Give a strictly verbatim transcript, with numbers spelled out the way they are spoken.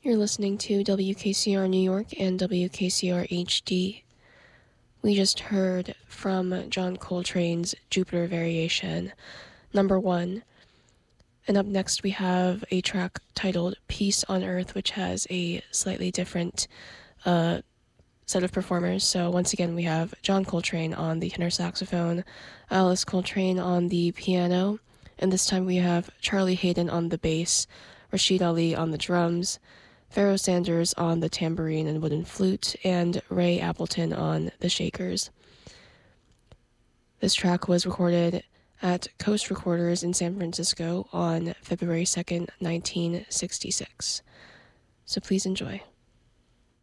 You're listening to W K C R New York and W K C R H D. We just heard from John Coltrane's Jupiter Variation, number one. And up next we have a track titled Peace on Earth, which has a slightly different uh, set of performers. So once again, we have John Coltrane on the tenor saxophone, Alice Coltrane on the piano, and this time we have Charlie Haydn on the bass, Rashid Ali on the drums, Pharoah Sanders on the tambourine and wooden flute, and Ray Appleton on the shakers. This track was recorded at Coast Recorders in San Francisco on February second, nineteen sixty-six. So please enjoy.